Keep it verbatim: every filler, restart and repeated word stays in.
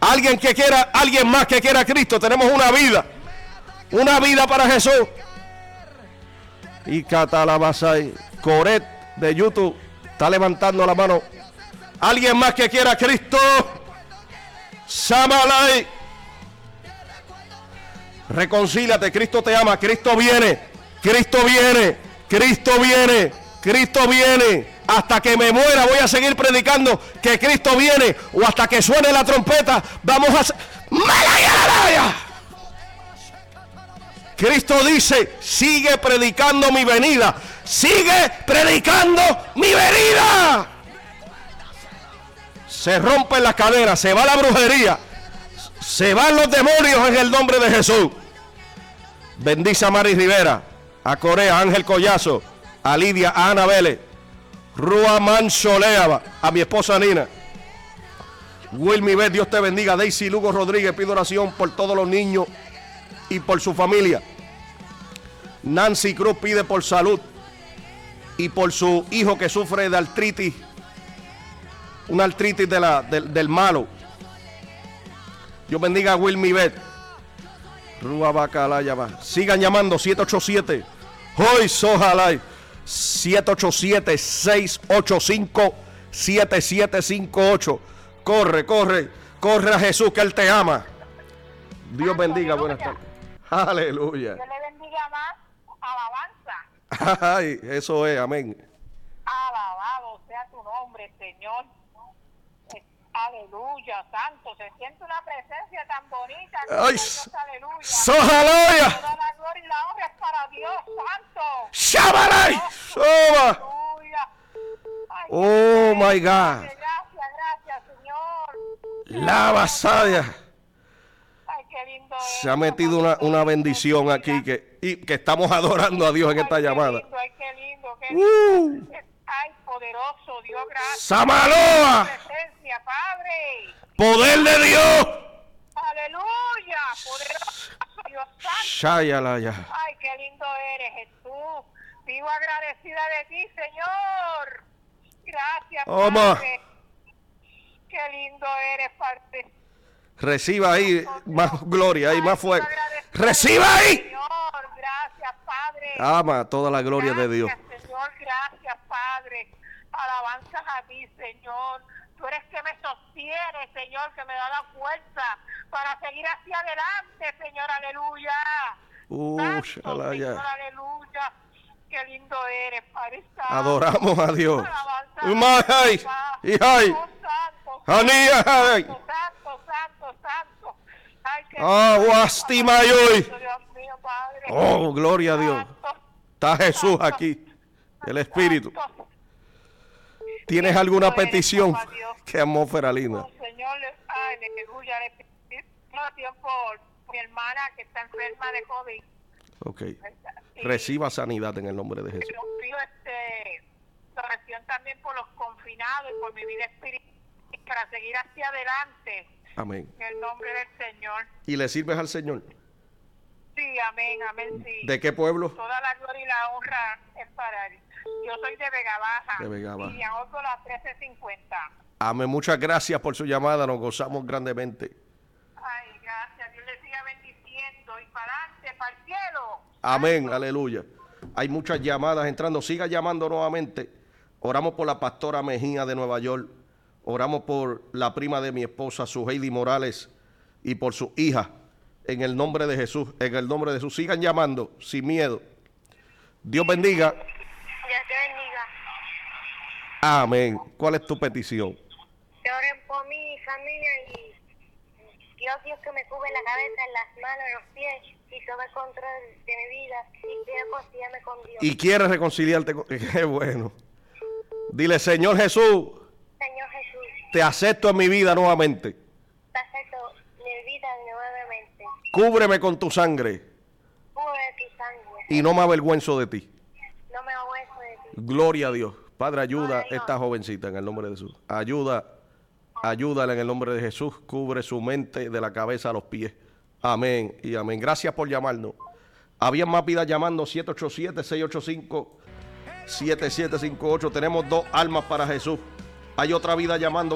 Alguien que quiera, alguien más que quiera a Cristo. Tenemos una vida. Una vida para Jesús. Y Catalabasay. Coret de YouTube está levantando la mano. Alguien más que quiera a Cristo. Samalay. Reconcíliate, Cristo te ama, Cristo viene, Cristo viene, Cristo viene, Cristo viene. Hasta que me muera voy a seguir predicando que Cristo viene, o hasta que suene la trompeta. Vamos a... ¡Malaya! Cristo dice, sigue predicando mi venida, sigue predicando mi venida. Se rompen las cadenas, se va la brujería, se van los demonios en el nombre de Jesús. Bendice a Mari Rivera, a Corea, a Ángel Collazo, a Lidia, a Ana Vélez, Rua Mancholeaba, a mi esposa Nina. Wilmy B, Dios te bendiga. Daisy Lugo Rodríguez, pido oración por todos los niños y por su familia. Nancy Cruz pide por salud y por su hijo que sufre de artritis, una artritis de la, de, del malo. Dios bendiga a Wilmy Bet. Rúa Bacalaya va. Sigan llamando siete ocho siete Hoy Sojalay siete ocho siete, seis ocho cinco, siete siete cinco ocho. Corre, corre, corre a Jesús que Él te ama. Dios Aleluya. bendiga, buenas tardes. Aleluya. Dios le bendiga más. Alabanza. Ay, eso es, amén. Alabado sea tu nombre, Señor. Aleluya, santo. Se siente una presencia tan bonita. Ay, Dios, aleluya. Sojalaya. Toda la gloria y la honra es para Dios, santo. Shabalay. Soba. Aleluya. Ay, Oh my God. Gracias, gracias, Señor. La vasalla. Ay, qué lindo. Se ha metido una, una bendición aquí que, y que estamos adorando a Dios en esta ay, llamada. Qué lindo, ay, qué lindo, qué Uh. lindo. Ay, poderoso, Dios, gracias. Samaloa. Presencia, Padre. Poder de Dios. Aleluya, poderoso Dios santo. Shayalaya. Ay, qué lindo eres, Jesús. Vivo agradecida de ti, Señor. Gracias, Toma. Padre. Qué lindo eres, Padre. Reciba ahí más gloria, ahí Ay, más fuego. vivo agradecida de Reciba ti, ahí. Señor, gracias, Padre. Ama toda la gloria de Dios. Gracias, Señor, gracias, Padre. Alabanzas a ti, Señor. Tú eres que me sostiene, Señor, que me da la fuerza para seguir hacia adelante, Señor, aleluya. Uh, Santo, shalaya. Señor, aleluya. Qué lindo eres, Padre Santo. Adoramos a Dios. Alabanzas a Umay, ti, papá. Ihai. Oh, santo, Anía, ay. santo, santo, santo, santo. Ay, qué Ah, lindo eres, guastimayoy. Dios mío, Padre. Oh, gloria a Dios. Santo, Está Jesús santo. aquí, el Espíritu. Santo. ¿Tienes alguna Tú eres, petición? papá Dios. Qué atmósfera linda. Oh, Señor, le- ay, aleluya, le pido oración por mi hermana que está enferma de COVID. Ok. Y Reciba sanidad en el nombre de Jesús. yo pido este, oración también por los confinados y por mi vida espiritual para seguir hacia adelante Amén. en el nombre del Señor. ¿Y le sirves al Señor? Sí, amén, amén, sí. ¿De qué pueblo? Toda la gloria y la honra es para él. Yo soy de Vega Baja. De Vega Baja. Y hago las trece cincuenta. Amén. Muchas gracias por su llamada. Nos gozamos grandemente. Ay, gracias. Dios le siga bendiciendo. Y para adelante, para el cielo. Amén. Aleluya. Hay muchas llamadas entrando. Siga llamando nuevamente. Oramos por la pastora Mejía de Nueva York. Oramos por la prima de mi esposa, Suheidi Morales, y por su hija. En el nombre de Jesús. En el nombre de Jesús. Sigan llamando sin miedo. Dios bendiga. Dios te bendiga. Amén. ¿Cuál es tu petición? Que oren por mi familia y Dios, Dios que me cubre la cabeza, las manos, los pies y tome control de mi vida y quiero conciliarme con Dios. Y quieres reconciliarte con... Qué bueno. Dile, Señor Jesús, Señor Jesús, te acepto en mi vida nuevamente. te acepto mi vida nuevamente. Cúbreme con tu sangre Cubre tu sangre, y no me avergüenzo de ti. no me avergüenzo de ti. Gloria a Dios. Padre, ayuda a Gloria a Dios. esta jovencita en el nombre de Jesús. Ayuda, ayúdala en el nombre de Jesús. Cubre su mente de la cabeza a los pies. Amén y amén. Gracias por llamarnos. Había más vidas llamando siete ocho siete, seis ocho cinco, siete siete cinco ocho. Tenemos dos almas para Jesús. Hay otra vida llamando.